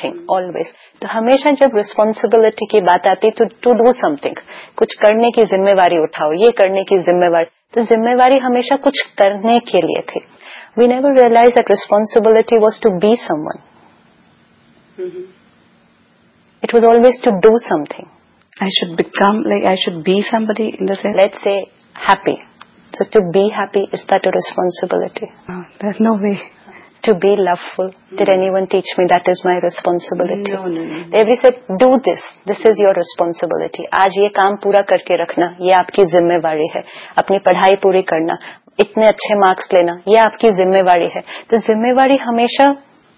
something always. تو ہمیشہ جب responsibility کی بات آتی تو to do something, کچھ کرنے کی ذمہ اٹھاؤ, یہ کرنے کی ذمہ تو ذمہ ہمیشہ کچھ کرنے کے لیے تھی. We never realized that responsibility was to be someone. It was always to do something. I should become, like I should be somebody in the sense. Let's say happy. So to be happy, is that a responsibility? There's no way. To be loveful. Did anyone teach me that is my responsibility? No. Everybody said, do this. This is your responsibility. آج یہ کام پورا کر کے رکھنا, یہ آپ کی ذمہ واری ہے. اپنی پڑھائی پوری کرنا, اتنے اچھے مارکس لینا, یہ آپ کی ذمہ واری ہے. تو ذمہ واری ہمیشہ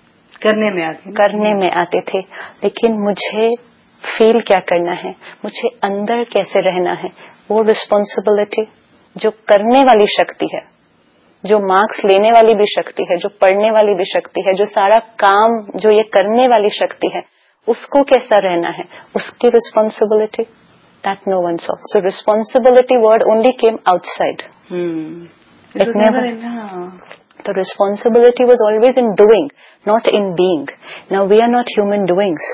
کرنے میں آتے تھے. لیکن مجھے فیل کیا کرنا ہے, مجھے اندر کیسے رہنا ہے, وہ رسپانسبلٹی جو کرنے والی شکتی ہے, جو مارکس لینے والی بھی شکتی ہے, جو پڑھنے والی بھی شکتی ہے, جو سارا کام جو یہ کرنے والی شکتی ہے, اس کو کیسا رہنا ہے, اس کی responsibility that no one saw. So responsibility word only came outside. It never. The responsibility was always in doing, not in being. Now we are not human doings.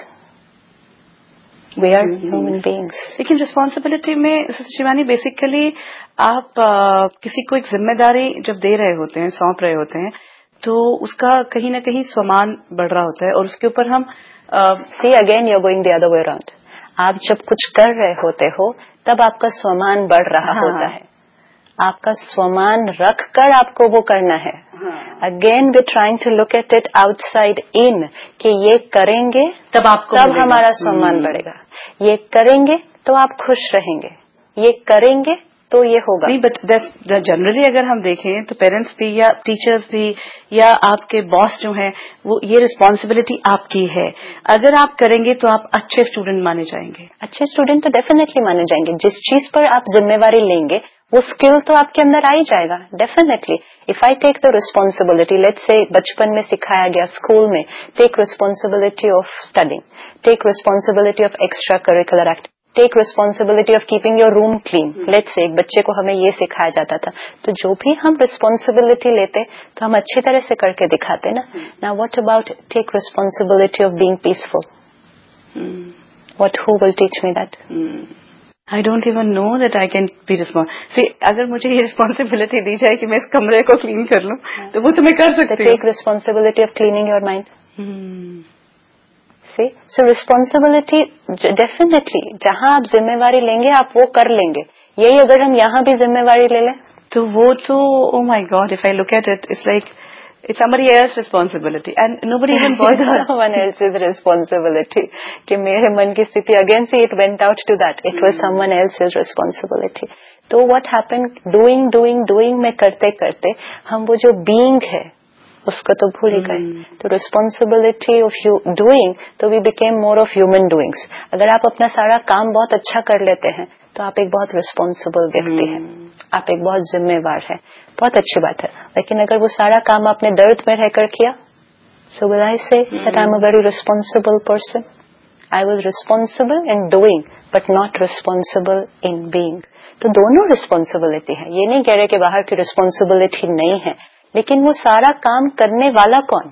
We are human beings. لیکن responsibility میں Shivani basically آپ کسی کو ایک ذمہ داری جب دے رہے ہوتے ہیں, سونپ رہے ہوتے ہیں, تو اس کا کہیں نہ کہیں سامان بڑھ رہا ہوتا ہے اور اس کے اوپر ہم see again you're going the other way around. آپ جب کچھ کر رہے ہوتے ہو تب آپ کا سامان بڑھ رہا ہوتا ہے. آپ کا سامان رکھ کر آپ کو وہ کرنا ہے. Again we trying to look at it out side ان, کہ یہ کریں گے تب ہمارا سامان بڑھے گا, یہ کریں گے تو آپ خوش رہیں گے, یہ کریں گے تو یہ ہوگا. نہیں, بٹ جنرلی اگر ہم دیکھیں تو پیرنٹس بھی یا ٹیچرز بھی یا آپ کے باس جو ہیں وہ یہ رسپانسبلٹی آپ کی ہے. اگر آپ کریں گے تو آپ اچھے اسٹوڈنٹ مانے جائیں گے. اچھے اسٹوڈنٹ تو ڈیفینیٹلی مانے جائیں گے. جس چیز پر آپ ذمہ واری لیں گے وہ اسکل تو آپ کے اندر آ ہی جائے گا definitely. If I take the responsibility, let's say بچپن میں سکھایا گیا اسکول میں, take responsibility of studying, take responsibility of extra curricular activity, take responsibility of keeping your room clean. Let's say ایک بچے کو ہمیں یہ سکھایا جاتا تھا. تو جو بھی ہم ریسپانسبلٹی لیتے تو ہم اچھی طرح سے کر کے دکھاتے نا. نا what about take responsibility of being peaceful, what who will teach me that. I don't even know that I can be responsible. See, اگر مجھے یہ responsibility دی جائے کہ میں اس کمرے کو کلین کر لوں تو وہ تو میں کر سکتی ہوں. Take responsibility of cleaning your mind. See, so responsibility definitely جہاں آپ ذمہ واری لیں گے آپ وہ کر لیں گے. یہی اگر ہم یہاں بھی ذمہ واری لے لیں تو وہ تو oh my God, if I look at it, it's like it's somebody else's responsibility and nobody even bothers. Someone else's responsibility. کہ میرے من کی Sathi again see it went out to that. It was someone else's responsibility. تو what happened, doing میں کرتے کرتے ہم وہ جو being ہے اس کو تو بھول ہی گئے. تو responsibility of doing تو we became more of human doings. اگر آپ اپنا سارا کام بہت اچھا کر لیتے ہیں تو آپ ایک بہت ریسپانسبل ویکتی ہیں, آپ ایک بہت ذمہ وار ہے, بہت اچھی بات ہے. لیکن اگر وہ سارا کام آپ نے درد میں رہ کر کیا, so will I say that I'm a very responsible person? I was responsible in doing but not responsible in being. تو دونوں ریسپانسبلٹی ہے. یہ نہیں کہہ رہے کہ باہر کی ریسپانسبلٹی نہیں ہے, لیکن وہ سارا کام کرنے والا کون,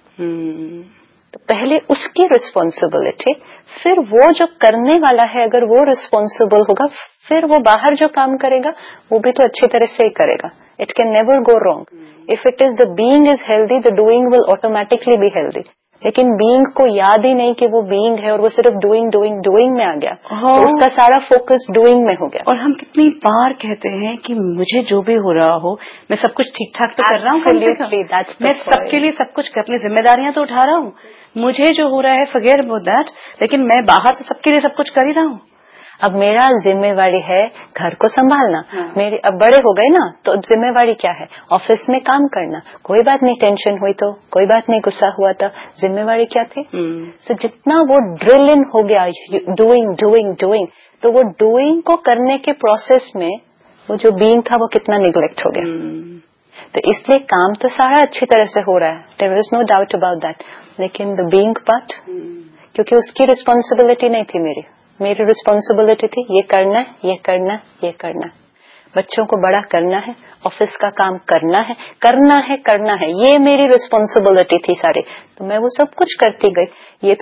تو پہلے اس کی ریسپانسبلٹی, پھر وہ جو کرنے والا ہے اگر وہ ریسپانسبل ہوگا پھر وہ باہر جو کام کرے گا وہ بھی تو اچھی طرح سے ہی کرے گا. It can never go wrong. If it is the being is healthy the doing will automatically be healthy. لیکن بینگ کو یاد ہی نہیں کہ وہ بینگ ہے اور وہ صرف ڈوئنگ میں آ گیا, تو اس کا سارا فوکس ڈوئنگ میں ہو گیا. اور ہم کتنی بار کہتے ہیں کہ مجھے جو بھی ہو رہا ہو میں سب کچھ ٹھیک ٹھاک تو کر رہا ہوں, میں سب کے لیے سب کچھ اپنی ذمہ داریاں تو اٹھا رہا ہوں, مجھے جو ہو رہا ہے forget about that, لیکن میں باہر سے سب کے لیے سب کچھ کر ہی رہا ہوں. اب میرا ذمہ واری ہے گھر کو سنبھالنا. میری اب بڑے ہو گئے نا تو ذمہ واری کیا ہے, آفس میں کام کرنا. کوئی بات نہیں ٹینشن ہوئی تو, کوئی بات نہیں غصہ ہوا تھا, ذمہ واری کیا تھی. تو جتنا وہ ڈرل ان ہو گیا ڈوئنگ تو وہ ڈوئنگ کو کرنے کے پروسیس میں وہ جو بینگ تھا وہ کتنا نیگلیکٹ ہو گیا. تو اس لیے کام تو سارا اچھی طرح سے ہو رہا ہے, دیر از نو ڈاؤٹ اباؤٹ دیٹ, لیکن دا بینگ پارٹ کیونکہ اس کی ریسپانسبلٹی نہیں تھی, میری ریسپانسبلٹی تھی یہ کرنا. بچوں کو بڑا کرنا ہے, آفس کا کام کرنا ہے, یہ میری ریسپانسبلٹی تھی ساری. تو میں وہ سب کچھ کرتی گئی. یہ تو